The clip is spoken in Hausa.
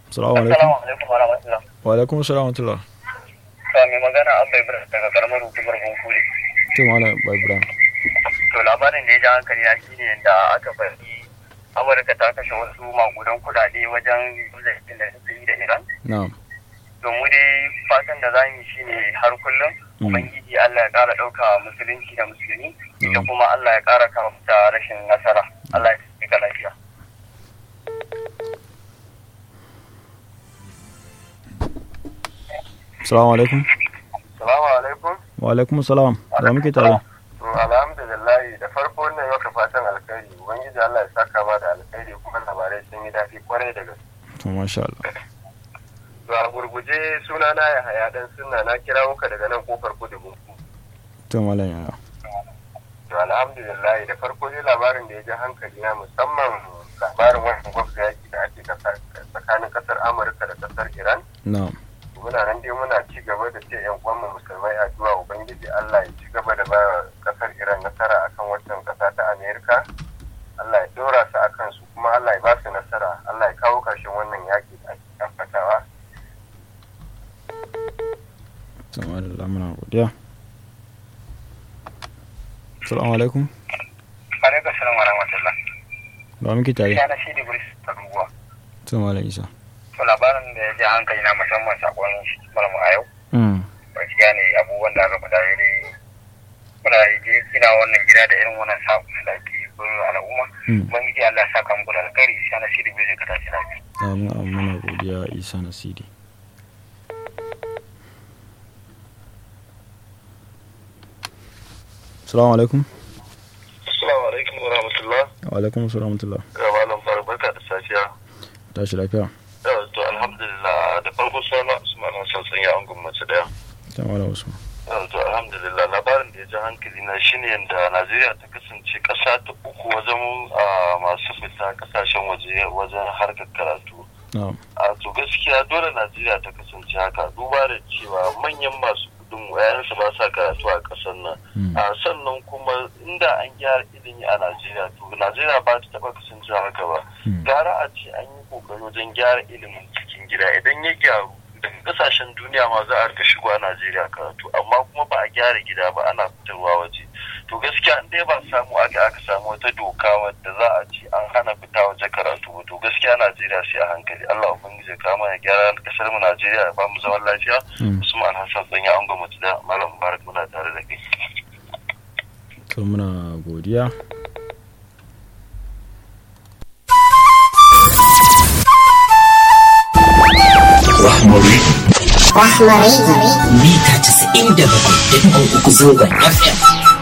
Assalamu alaikum. Assalamu alaikum wa rahmatullah. Wa alaikum assalam wa rahmatullah. Mai magana Abba Ibrahim daga karamar hukumar Bunkure. To malam Ibrahim. To labarin da ya ja hankali na shine da aka faɗi Amurka ta kashe wasu magudan kuɗaɗe wajen zaitun da suke yi da Iran. Na'am. To mu dai fatan da za mu yi shine har kullum Ubangiji Allah ya ƙara ɗauka musulunci da musulmi, ita kuma Allah ya ƙara kawo ta rashin nasara. Allah ya tsika lafiya. Assalamu alaikum. Assalamu alaikum. Wa alaikum assalam. Da muke tare. To alhamdulillah da farko wannan yau ka fatan alkhairi. Ubangiji Allah ya saka ma da alkhairi kuma labarai sun yi daɗi kwarai da gaske. To masha Allah. To a gurguje sunana ya haya dan sunna na kira muka daga nan kofar kudu bunku. To malam yaya. To alhamdulillah da farko dai labarin da ya ji hankali na musamman labarin wannan gwamnati yaki da ake tsakanin kasar Amurka da kasar Iran. Na'am. Muna nan dai muna ci gaba da ce yan uwan musulmai addu'a ubangiji Allah ya ci gaba da ba kasar Iran nasara akan wannan kasa ta Amerika. Allah ya dora su akan su kuma Allah ya ba su nasara. Allah ya kawo karshen wannan yaki da ake tabbatawa. Assalamu alaikum. Muna godiya. Assalamu alaikum. Alaikum salam wa rahmatullah. Da muke tare. Ina shi da Idris Taruwa. To malam Isa. To labarin da ya ji hankali na musamman sakon malamu a yau. Gaskiya ne abubuwan da aka faɗa ne muna yi kina wannan gida da irin wannan sakon da ke gurin al'umma. Ubangiji Allah ya saka muku da alkhairi sai na shi da bai ka tashi lafiya. Amin muna godiya Isa Nasidi. Assalamu alaikum. Assalamu alaikum wa rahmatullah. Wa alaikum assalam wa rahmatullah. Ga malam barka da safiya. Tashi lafiya. To alhamdulillah da farko sana Usman Hassan sanya an gwamnati daya. Ta malam Usman. To alhamdulillah labarin da ya ji hankali na shine yanda Najeriya ta kasance kasa ta uku wajen masu fita kasashen wajen harkar karatu. To gaskiya dole Najeriya ta kasance haka duba da cewa manyan masu kudin wayansu ba sa karatu a kasar nan. Sannan kuma inda an gyara ilimi a Najeriya to Najeriya ba ta taba kasancewa haka ba. Gara a ce an yi kokari wajen gyara ilimin cikin gida idan ya gyaru daga kasashen duniya ma za a rika shigo a Najeriya karatu amma kuma ba a gyara gida ba ana fitarwa waje. To gaskiya in dai ba samu aka samu wata doka wadda za a ce an hana fita waje karatu to gaskiya Najeriya sai a hankali. Allah ubangiji ya kama ya gyara kasar mu Najeriya ya ba mu zaman lafiya. Usman Hassan sanya an gwamnati da Malam Mubarak muna tare da kai. To muna godiya. Rahmari mita 97.3 zangon FM.